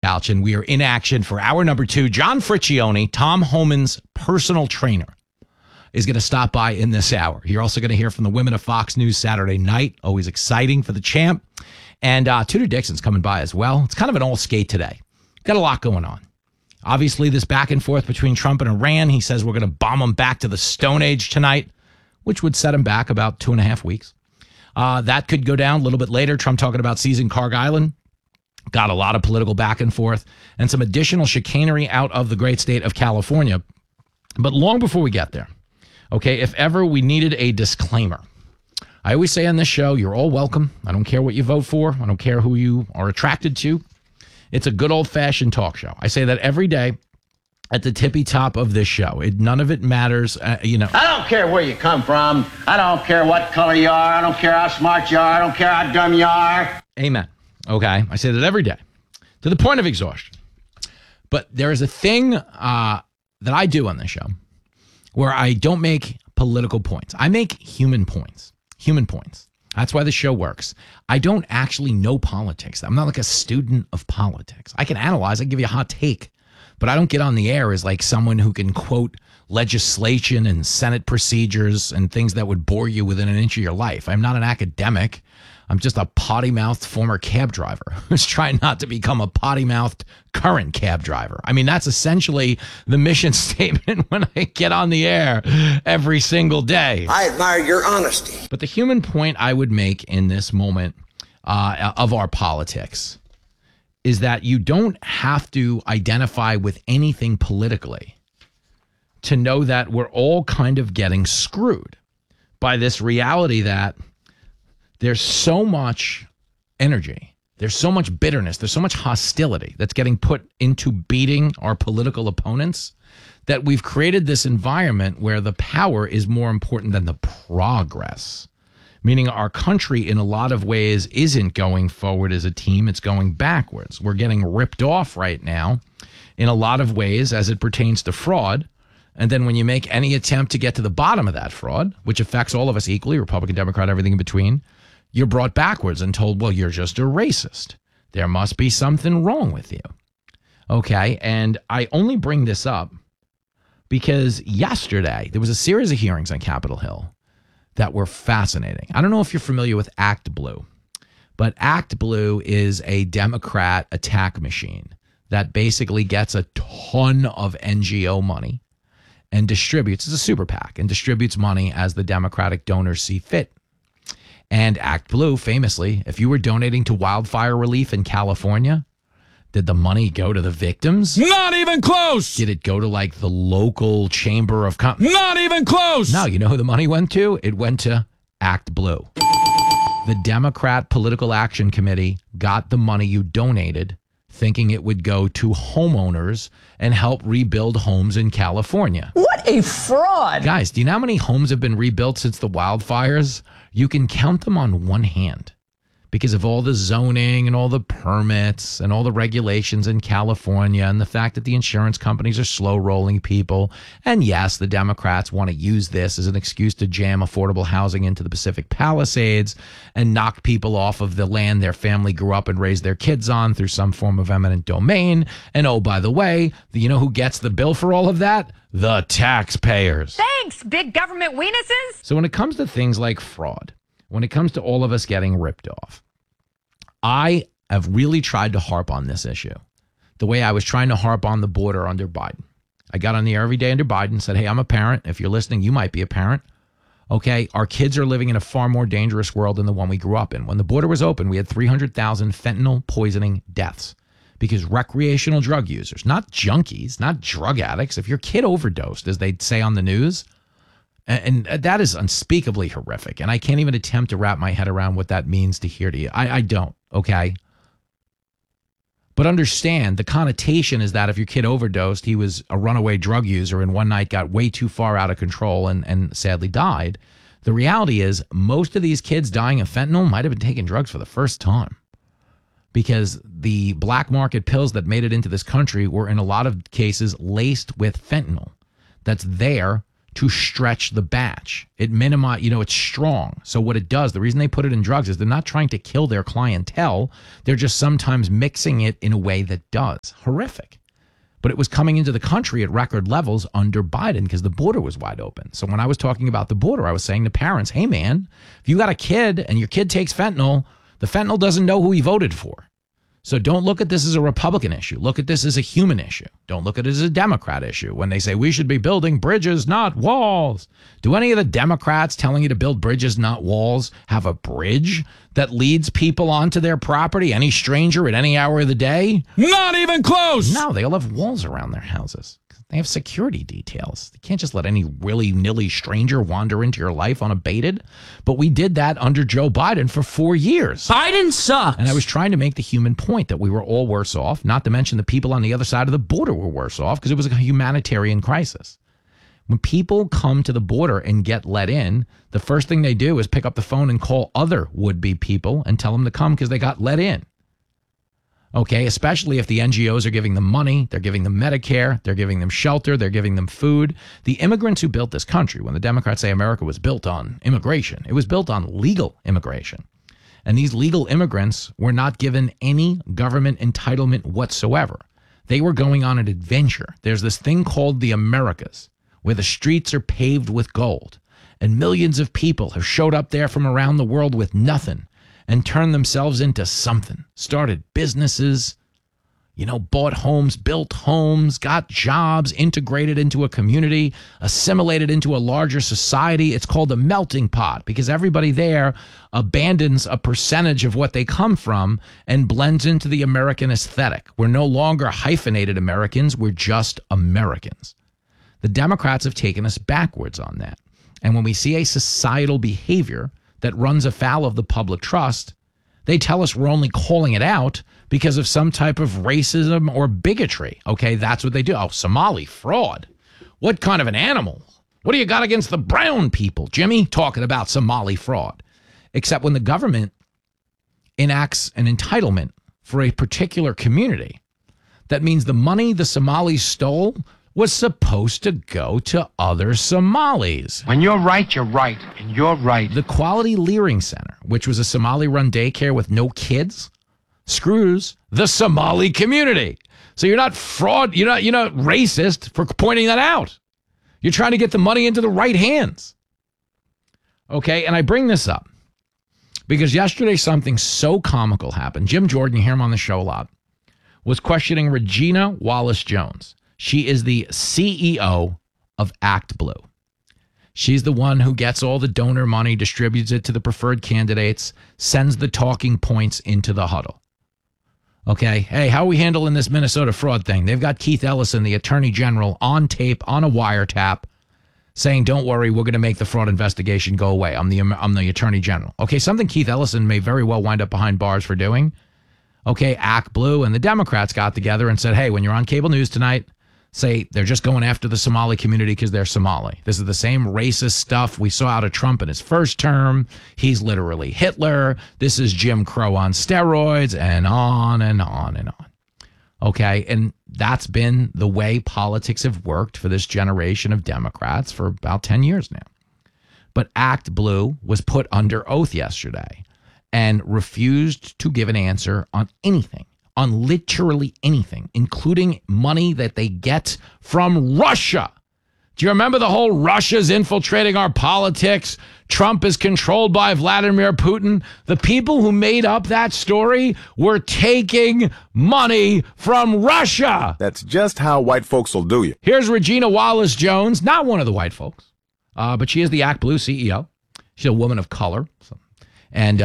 couch, and we are in action for hour number 2. John Friccione, Tom Homan's personal trainer, is going to stop by in this hour. You're also going to hear from the women of Fox News Saturday night. Always exciting for the champ. And Tudor Dixon's coming by as well. It's kind of an all skate today. Got a lot going on. Obviously, this back and forth between Trump and Iran. He says we're going to bomb them back to the Stone Age tonight, which would set him back about 2.5 weeks. That could go down a little bit later. Trump talking about seizing Carg Island. Got a lot of political back and forth and some additional chicanery out of the great state of California. But long before we get there, okay, if ever we needed a disclaimer, I always say on this show, you're all welcome. I don't care what you vote for. I don't care who you are attracted to. It's a good old-fashioned talk show. I say that every day at the tippy top of this show. None of it matters, I don't care where you come from. I don't care what color you are. I don't care how smart you are. I don't care how dumb you are. Amen. Okay? I say that every day to the point of exhaustion. But there is a thing that I do on this show where I don't make political points. I make human points. Human points. That's why the show works. I don't actually know politics. I'm not like a student of politics. I can analyze. I can give you a hot take. But I don't get on the air as like someone who can quote legislation and Senate procedures and things that would bore you within an inch of your life. I'm not an academic. I'm just a potty-mouthed former cab driver who's trying not to become a potty-mouthed current cab driver. I mean, that's essentially the mission statement when I get on the air every single day. I admire your honesty. But the human point I would make in this moment of our politics is that you don't have to identify with anything politically to know that we're all kind of getting screwed by this reality that there's so much energy, there's so much bitterness, there's so much hostility that's getting put into beating our political opponents that we've created this environment where the power is more important than the progress. Meaning our country in a lot of ways isn't going forward as a team, it's going backwards. We're getting ripped off right now in a lot of ways as it pertains to fraud. And then when you make any attempt to get to the bottom of that fraud, which affects all of us equally, Republican, Democrat, everything in between, you're brought backwards and told, well, you're just a racist. There must be something wrong with you. Okay, and I only bring this up because yesterday there was a series of hearings on Capitol Hill that were fascinating. I don't know if you're familiar with Act Blue, but Act Blue is a Democrat attack machine that basically gets a ton of NGO money and distributes, it's a super PAC, and distributes money as the Democratic donors see fit. And Act Blue, famously, if you were donating to wildfire relief in California, did the money go to the victims? Not even close! Did it go to, like, the local chamber of commerce? Not even close! No, you know who the money went to? It went to Act Blue. The Democrat Political Action Committee got the money you donated, thinking it would go to homeowners and help rebuild homes in California. What a fraud! Guys, do you know how many homes have been rebuilt since the wildfires? You can count them on one hand because of all the zoning and all the permits and all the regulations in California and the fact that the insurance companies are slow rolling people. And yes, the Democrats want to use this as an excuse to jam affordable housing into the Pacific Palisades and knock people off of the land their family grew up and raised their kids on through some form of eminent domain. And oh, by the way, you know who gets the bill for all of that? The taxpayers. Thanks, big government weenuses. So when it comes to things like fraud, when it comes to all of us getting ripped off, I have really tried to harp on this issue the way I was trying to harp on the border under Biden. I got on the air every day under Biden and said, hey, I'm a parent. If you're listening, you might be a parent. Okay, our kids are living in a far more dangerous world than the one we grew up in. When the border was open, we had 300,000 fentanyl poisoning deaths because recreational drug users, not junkies, not drug addicts. If your kid overdosed, as they'd say on the news, and that is unspeakably horrific. And I can't even attempt to wrap my head around what that means to hear to you. I don't, okay? But understand, the connotation is that if your kid overdosed, he was a runaway drug user and one night got way too far out of control and sadly died. The reality is most of these kids dying of fentanyl might have been taking drugs for the first time because the black market pills that made it into this country were in a lot of cases laced with fentanyl that's there to stretch the batch. It minimize, it's strong. So what it does, the reason they put it in drugs is they're not trying to kill their clientele. They're just sometimes mixing it in a way that does. Horrific. But it was coming into the country at record levels under Biden because the border was wide open. So when I was talking about the border, I was saying to parents, hey man, if you got a kid and your kid takes fentanyl, the fentanyl doesn't know who he voted for. So don't look at this as a Republican issue. Look at this as a human issue. Don't look at it as a Democrat issue. When they say we should be building bridges, not walls. Do any of the Democrats telling you to build bridges, not walls, have a bridge that leads people onto their property, any stranger at any hour of the day? Not even close. No, they all have walls around their houses. They have security details. They can't just let any willy-nilly stranger wander into your life unabated. But we did that under Joe Biden for 4 years. Biden sucks. And I was trying to make the human point that we were all worse off, not to mention the people on the other side of the border were worse off because it was a humanitarian crisis. When people come to the border and get let in, the first thing they do is pick up the phone and call other would-be people and tell them to come because they got let in. Okay, especially if the NGOs are giving them money, they're giving them Medicare, they're giving them shelter, they're giving them food. The immigrants who built this country, when the Democrats say America was built on immigration, it was built on legal immigration. And these legal immigrants were not given any government entitlement whatsoever. They were going on an adventure. There's this thing called the Americas, where the streets are paved with gold. And millions of people have showed up there from around the world with nothing and turned themselves into something, started businesses, bought homes, built homes, got jobs, integrated into a community, assimilated into a larger society. It's called a melting pot because everybody there abandons a percentage of what they come from and blends into the American aesthetic. We're no longer hyphenated Americans. We're just Americans. The Democrats have taken us backwards on that. And when we see a societal behavior that runs afoul of the public trust, they tell us we're only calling it out because of some type of racism or bigotry. Okay, that's what they do. Oh, Somali fraud. What kind of an animal? What do you got against the brown people, Jimmy? Talking about Somali fraud. Except when the government enacts an entitlement for a particular community, that means the money the Somalis stole was supposed to go to other Somalis. When you're right, you're right. And you're right. The Quality Leering Center, which was a Somali-run daycare with no kids, screws the Somali community. So you're not fraud, you're not racist for pointing that out. You're trying to get the money into the right hands. Okay, and I bring this up because yesterday something so comical happened. Jim Jordan, you hear him on the show a lot, was questioning Regina Wallace-Jones. She is the CEO of Act Blue. She's the one who gets all the donor money, distributes it to the preferred candidates, sends the talking points into the huddle. Okay, hey, how are we handling this Minnesota fraud thing? They've got Keith Ellison, the attorney general, on tape, on a wiretap, saying, don't worry, we're going to make the fraud investigation go away. I'm the attorney general. Okay, something Keith Ellison may very well wind up behind bars for doing. Okay, Act Blue and the Democrats got together and said, hey, when you're on cable news tonight, say they're just going after the Somali community because they're Somali. This is the same racist stuff we saw out of Trump in his first term. He's literally Hitler. This is Jim Crow on steroids, and on and on and on. Okay, and that's been the way politics have worked for this generation of Democrats for about 10 years now. But Act Blue was put under oath yesterday and refused to give an answer on anything. On literally anything, including money that they get from Russia. Do you remember the whole Russia's infiltrating our politics? Trump is controlled by Vladimir Putin. The people who made up that story were taking money from Russia. That's just how white folks will do you. Here's Regina Wallace-Jones, not one of the white folks, but she is the Act Blue CEO. She's a woman of color. And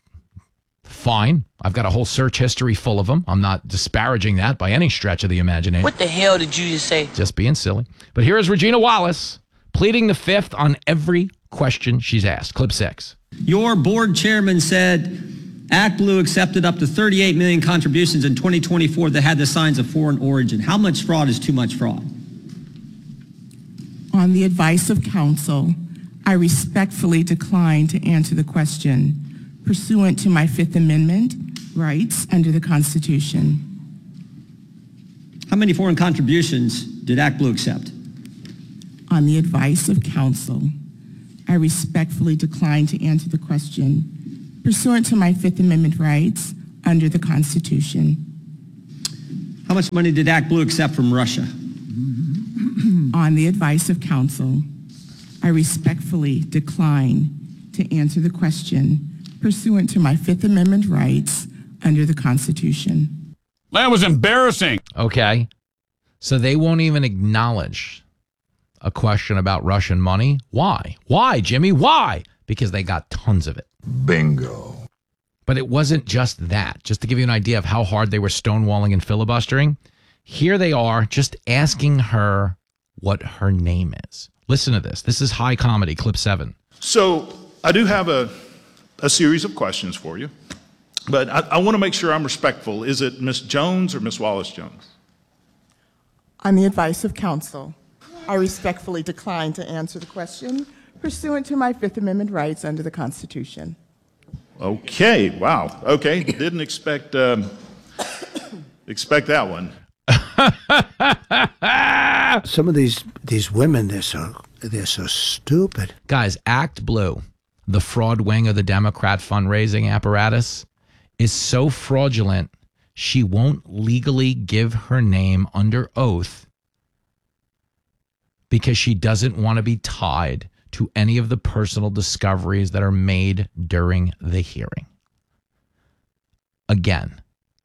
fine. I've got a whole search history full of them. I'm not disparaging that by any stretch of the imagination. What the hell did you just say? Just being silly. But here is Regina Wallace pleading the fifth on every question she's asked. Clip 6. Your board chairman said Act Blue accepted up to 38 million contributions in 2024 that had the signs of foreign origin. How much fraud is too much fraud? On the advice of counsel, I respectfully decline to answer the question pursuant to my Fifth Amendment rights under the Constitution. How many foreign contributions did Act Blue accept? On the advice of counsel, I respectfully decline to answer the question pursuant to my Fifth Amendment rights under the Constitution. How much money did ActBlue accept from Russia? On the advice of counsel, I respectfully decline to answer the question pursuant to my Fifth Amendment rights under the Constitution. That was embarrassing. Okay. So they won't even acknowledge a question about Russian money. Why? Why, Jimmy? Why? Because they got tons of it. Bingo. But it wasn't just that. Just to give you an idea of how hard they were stonewalling and filibustering, here they are just asking her what her name is. Listen to this. This is high comedy, clip 7. So I do have a series of questions for you, but I want to make sure I'm respectful. Is it Miss Jones or Miss Wallace-Jones? On the advice of counsel, I respectfully decline to answer the question pursuant to my Fifth Amendment rights under the Constitution. Okay, wow. Okay, didn't expect that one. Some of these women, they're so stupid. Guys, ActBlue, the fraud wing of the Democrat fundraising apparatus, is so fraudulent she won't legally give her name under oath because she doesn't want to be tied to any of the personal discoveries that are made during the hearing. Again,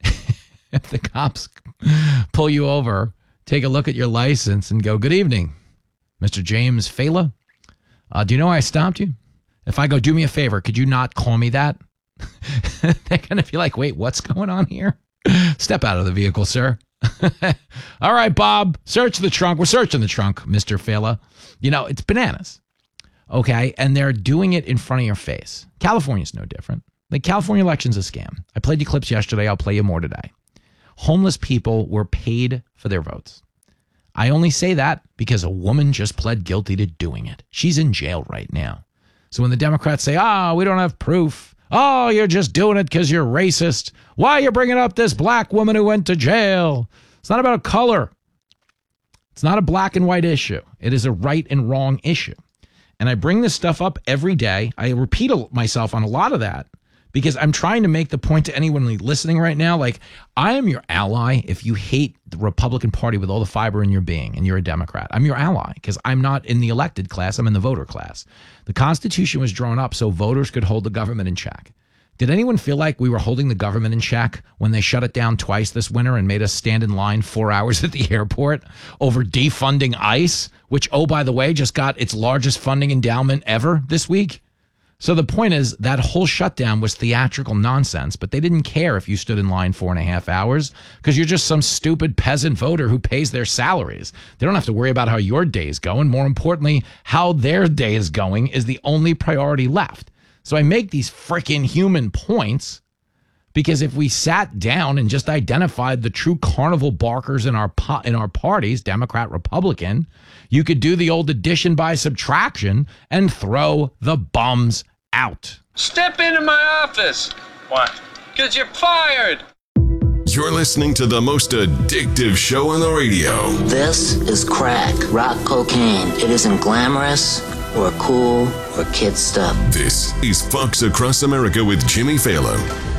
if the cops pull you over, take a look at your license and go, "Good evening, Mr. James Fela. Do you know why I stopped you? If I go, do me a favor, could you not call me that?" They're going to be like, "Wait, what's going on here? Step out of the vehicle, sir." "All right, Bob, search the trunk. We're searching the trunk, Mr. Fela." You know, it's bananas. Okay, and they're doing it in front of your face. California's no different. The California election's a scam. I played you clips yesterday. I'll play you more today. Homeless people were paid for their votes. I only say that because a woman just pled guilty to doing it. She's in jail right now. So when the Democrats say, we don't have proof. Oh, you're just doing it because you're racist. Why are you bringing up this black woman who went to jail? It's not about color. It's not a black and white issue. It is a right and wrong issue. And I bring this stuff up every day. I repeat myself on a lot of that because I'm trying to make the point to anyone listening right now, like, I am your ally if you hate the Republican Party with all the fiber in your being and you're a Democrat. I'm your ally because I'm not in the elected class. I'm in the voter class. The Constitution was drawn up so voters could hold the government in check. Did anyone feel like we were holding the government in check when they shut it down twice this winter and made us stand in line 4 hours at the airport over defunding ICE, which, oh, by the way, just got its largest funding endowment ever this week? So the point is that whole shutdown was theatrical nonsense, but they didn't care if you stood in line 4.5 hours because you're just some stupid peasant voter who pays their salaries. They don't have to worry about how your day is going. More importantly, how their day is going is the only priority left. So I make these freaking human points because if we sat down and just identified the true carnival barkers in our parties, Democrat, Republican, you could do the old addition by subtraction and throw the bums out. Step into my office. Why? Because you're fired. You're listening to the most addictive show on the radio. This is crack, rock cocaine. It isn't glamorous or cool or kid stuff. This is Fox Across America with Jimmy Fallon.